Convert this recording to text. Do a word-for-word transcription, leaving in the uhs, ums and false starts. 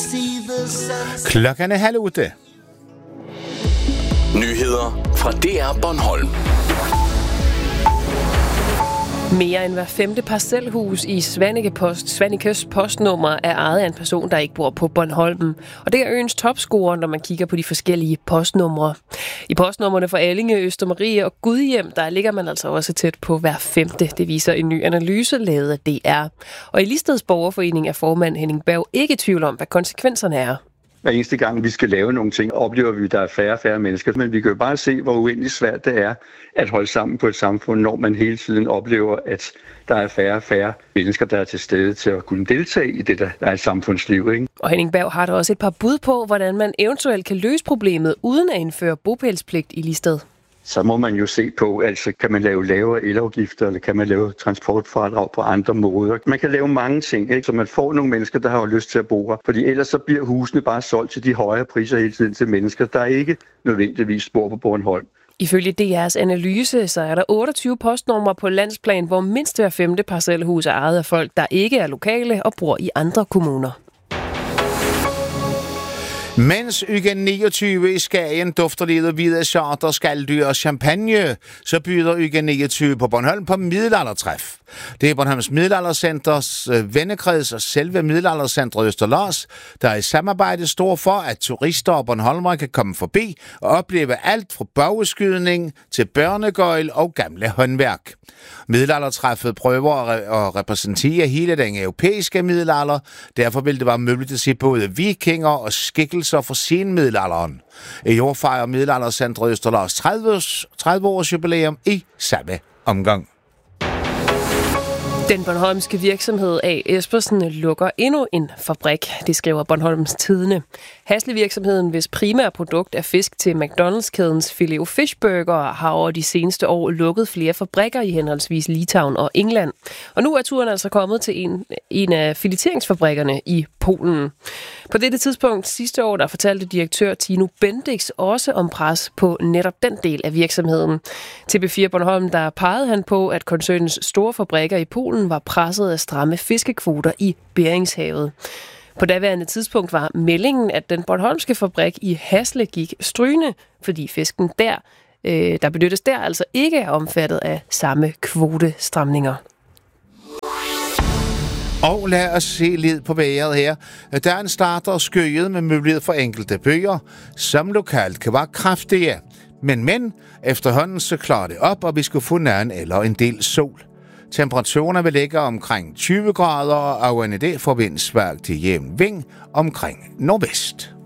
Klokken er halv otte. Nyheder fra D R Bornholm. Mere end hver femte parcelhus i Svanike Post, Svanikes postnummer er ejet af en person, der ikke bor på Bornholm. Og det er øens topscorer, når man kigger på de forskellige postnumre. I postnummerne for Allinge, Østermarie og Gudhjem, der ligger man altså også tæt på hver femte. Det viser en ny analyse lavet af D R. Og i Listeds Borgerforening er formand Henning Berg ikke i tvivl om, hvad konsekvenserne er. Hver eneste gang, vi skal lave nogle ting, oplever vi, at der er færre og færre mennesker. Men vi kan jo bare se, hvor uendelig svært det er at holde sammen på et samfund, når man hele tiden oplever, at der er færre og færre mennesker, der er til stede til at kunne deltage i det, der er et samfundsliv. Ikke? Og Henning Berg har da også et par bud på, hvordan man eventuelt kan løse problemet, uden at indføre bopælspligt i Listed. Så må man jo se på, altså kan man lave lavere elafgifter, eller kan man lave transportfradrag på andre måder. Man kan lave mange ting, ikke? Så man får nogle mennesker, der har lyst til at bo her. Fordi ellers så bliver husene bare solgt til de højere priser hele tiden til mennesker, der ikke nødvendigvis bor på Bornholm. Ifølge D R's analyse, så er der otteogtyve postnumre på landsplan, hvor mindst hver femte parcelhus er ejet af folk, der ikke er lokale og bor i andre kommuner. Mens uge niogtyve i Skagen dufter lidt hvide charter, skalddyr og champagne, så byder uge niogtyve på Bornholm på middelaldertræf. Det er Bornholms Middelaldercenters vennekreds og selve Middelaldercentret Østerlars, der i samarbejde står for, at turister og bornholmere kan komme forbi og opleve alt fra bogeskydning til børnegøjl og gamle håndværk. Middelaldertræffet prøver at repræsentere hele den europæiske middelalder, derfor vil det være muligt at se både vikinger og skikkelser fra senmiddelalderen. I år fejrer Middelaldercentret Østerlars tredive års jubilæum i samme omgang. Den bornholmske virksomhed A. Espersen lukker endnu en fabrik, det skriver Bornholms Tidende. Hasle-virksomheden, hvis primære produkt er fisk til McDonald's-kædens Filet Fish Burger, har over de seneste år lukket flere fabrikker i henholdsvis Litauen og England. Og nu er turen altså kommet til en, en af fileteringsfabrikkerne i Polen. På dette tidspunkt sidste år, der fortalte direktør Tino Bendix også om pres på netop den del af virksomheden. Til B fire Bornholm, der pegede han på, at koncernens store fabrikker i Polen var presset af stramme fiskekvoter i Beringshavet. På daværende tidspunkt var meldingen, at den bornholmske fabrik i Hasle gik strygende, fordi fisken der, øh, der benyttes der, altså ikke er omfattet af samme kvotestramninger. Og lad os se lidt på vejret her. Dagen starter skyet med mulighed for enkelte byer, som lokalt kan være kraftige. Men men, efterhånden så klarer det op, og vi skal få nærmere eller en del sol. Temperaturerne vil ligge omkring tyve grader, og oven i det får vind svag til jævn vind omkring nordvest.